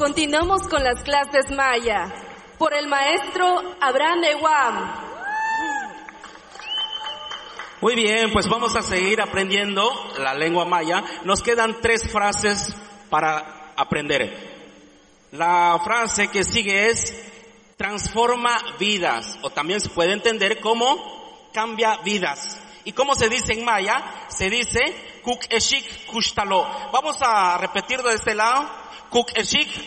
Continuamos con las clases maya por el maestro Abraham Ewam. Muy bien, pues vamos a seguir aprendiendo la lengua maya. Nos quedan 3 frases para aprender. La frase que sigue es transforma vidas, o también se puede entender como cambia vidas. ¿Y cómo se dice en maya? Se dice kuk eshik kushtalo. Vamos a repetirlo de este lado. Kuk eshik